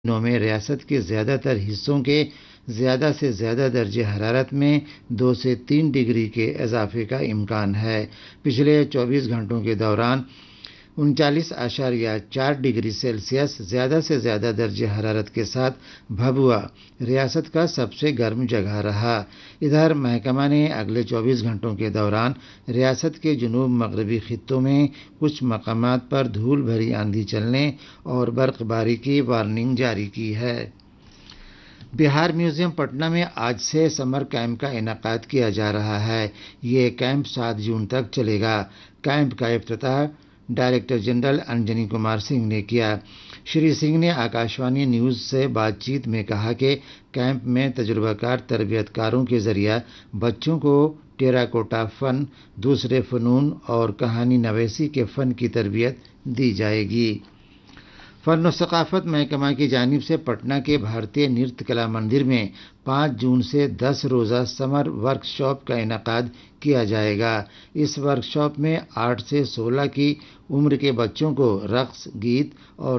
دنوں میں ریاست کے زیادہ تر حصوں کے زیادہ سے زیادہ درجہ حرارت میں 2 سے 3 ڈگری کے اضافے کا امکان ہے۔ پچھلے 24 گھنٹوں کے دوران 39.4 ڈگری سیلسیس زیادہ سے زیادہ درجہ حرارت کے ساتھ بھبھوا ریاست کا سب سے گرم جگہ رہا۔ ادھر محکمہ نے اگلے 24 گھنٹوں کے دوران ریاست کے جنوب مغربی خطوں میں کچھ مقامات پر دھول بھری آندھی چلنے اور برق باری کی وارننگ جاری کی ہے۔ بہار میوزیم پٹنہ میں آج سے سمر کیمپ کا انعقاد کیا جا رہا ہے۔ یہ کیمپ 7 جون تک چلے گا۔ کیمپ کا افتتاح ڈائریکٹر جنرل انجنی کمار سنگھ نے کیا۔ شری سنگھ نے آکاشوانی نیوز سے بات چیت میں کہا کہ کیمپ میں تجربہ کار تربیت کاروں کے ذریعہ بچوں کو ٹیراکوٹا فن، دوسرے فنون اور کہانی نویسی کے فن کی تربیت دی جائے گی۔ فن و ثقافت محکمہ کی جانب سے پٹنہ کے بھارتیہ نرتیہ کلا مندر میں 5 جون سے 10 روزہ سمر ورک شاپ کا انعقاد کیا جائے گا۔ اس ورک شاپ میں 8 سے 16 کی عمر کے بچوں کو رقص، گیت اور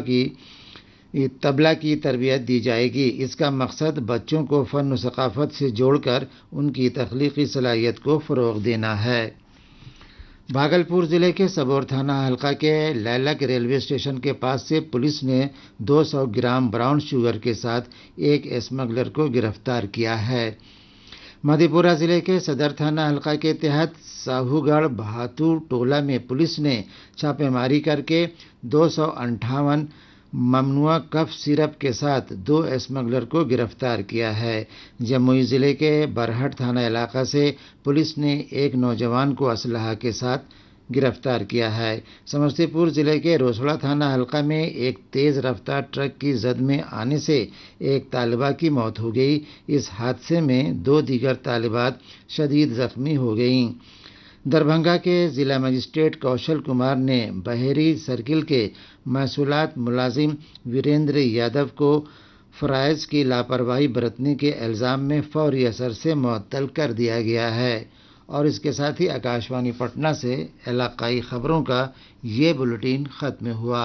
طبلہ کی تربیت دی جائے گی۔ اس کا مقصد بچوں کو فن و ثقافت سے جوڑ کر ان کی تخلیقی صلاحیت کو فروغ دینا ہے۔ بھاگلپور ضلع کے سبور تھانہ حلقہ کے لیلک ریلوے اسٹیشن کے پاس سے پولیس نے 200 گرام براؤن شوگر کے ساتھ ایک اسمگلر کو گرفتار کیا ہے۔ مدھے پورہ ضلع کے صدر تھانہ حلقہ کے تحت ساہو گڑھ بہاتو ٹولہ میں پولیس نے چھاپے ماری کر کے 258 ممنوعہ کف سیرپ کے ساتھ 2 اسمگلر کو گرفتار کیا ہے۔ جموئی ضلع کے برہٹ تھانہ علاقہ سے پولیس نے ایک نوجوان کو اسلحہ کے ساتھ گرفتار کیا ہے۔ سمستی پور ضلع کے روسڑا تھانہ حلقہ میں ایک تیز رفتار ٹرک کی زد میں آنے سے ایک طالبہ کی موت ہو گئی۔ اس حادثے میں 2 دیگر طالبات شدید زخمی ہو گئیں۔ دربھنگہ کے ضلع مجسٹریٹ کوشل کمار نے بحیری سرکل کے محصولات ملازم وریندر یادو کو فرائض کی لاپرواہی برتنے کے الزام میں فوری اثر سے معطل کر دیا گیا ہے۔ اور اس کے ساتھ ہی آکاشوانی پٹنہ سے علاقائی خبروں کا یہ بلیٹن ختم ہوا۔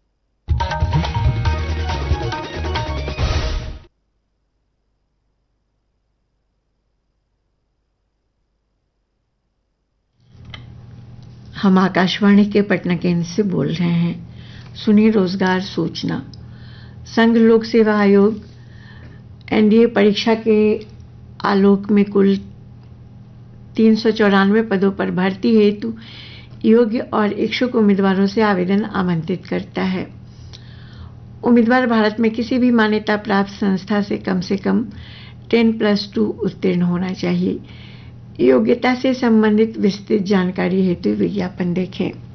ہم آکاشوانی کے پٹنہ کیندر سے بول رہے ہیں۔ سنی روزگار سوچنا۔ سنگھ لوک سیوا آیوگ NDA پریکشا کے آلوک میں کل 394 پدوں پر بھرتی ہیتو یوگیہ اور اچھک امیدواروں سے آویدن آمنترت کرتا ہے۔ امیدوار بھارت میں کسی بھی مانیتا پراپت سنستھا سے کم 10+2 اترن ہونا چاہیے۔ یوگیتا سے سمبندھت وسترت جانکاری ہیتو وگیاپن دیکھیں۔